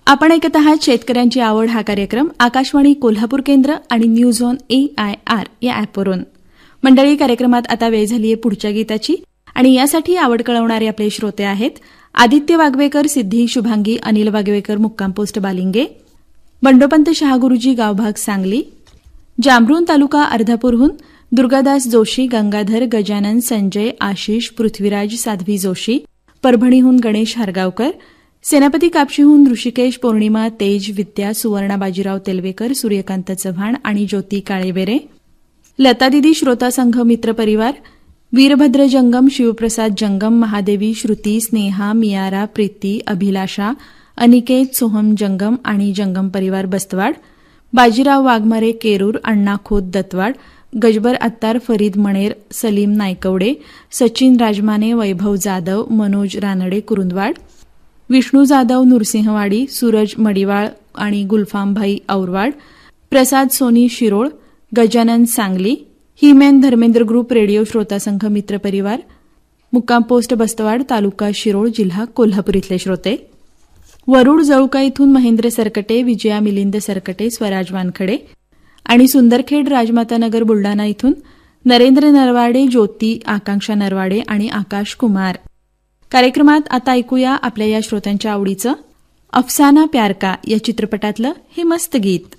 आपण ऐकत आहात शेतकऱ्यांची आवड हा कार्यक्रम आकाशवाणी कोल्हापूर केंद्र आणि न्यूज ऑन AIR या ॲपवरून. मंडळी, कार्यक्रमात आता वेळ झाली आहे पुढच्या गीताची आणि यासाठी आवड कळवणारे आपले श्रोते आहेत आदित्य वागवेकर, सिद्धी शुभांगी, अनिल वागवेकर, मुक्काम पोस्ट बालिंगे, बंडोपंत शहागुरुजी, गावभाग सांगली, जांभरुण तालुका अर्धापूरहून दुर्गादास जोशी, गंगाधर, गजानन, संजय, आशिष, पृथ्वीराज, साध्वी जोशी, परभणीहून गणेश हरगावकर, सेनापती कापशीहून ऋषिकेश, पौर्णिमा, तेज, विद्या, सुवर्णा बाजीराव तेलवेकर, सूर्यकांत चव्हाण आणि ज्योती काळेबेरे, लतादिदी, श्रोता संघ, मित्र परिवार, वीरभद्र जंगम, शिवप्रसाद जंगम, महादेवी, श्रुती, स्नेहा, मियारा, प्रीती, अभिलाषा, अनिकेत, सोहम जंगम आणि जंगम परिवार बस्तवाड, बाजीराव वाघमारे, केरूर, अण्णा खोत दत्तवाड, गजबर अत्तार, फरीद मणेर, सलीम नायकवडे, सचिन राजमाने, वैभव जाधव, मनोज रानडे, कुरुंदवाड, विष्णू जाधव, नृसिंहवाडी, सूरज मडिवाळ आणि गुलफामभाई औरवाड, प्रसाद Sony Shirol, Gajanan Sangli, हिमेन Dharmendra group, radio श्रोता संघ, मित्र परिवार, मुक्काम पोस्ट बस्तवाड, तालुका शिरोळ, जिल्हा कोल्हापूर इथले श्रोते. वरुड जळुका इथून महेंद्र सरकटे, विजया मिलिंद सरकटे, स्वराज वानखडे आणि सुंदरखेड, राजमाता नगर, बुलडाणा इथून नरेंद्र नरवाडे, ज्योती, आकांक्षा नरवाडे आणि आकाश कुमार. कार्यक्रमात आता ऐकूया आपल्या या श्रोत्यांच्या आवडीचं अफसाना प्यार का या चित्रपटातलं हे मस्त गीत.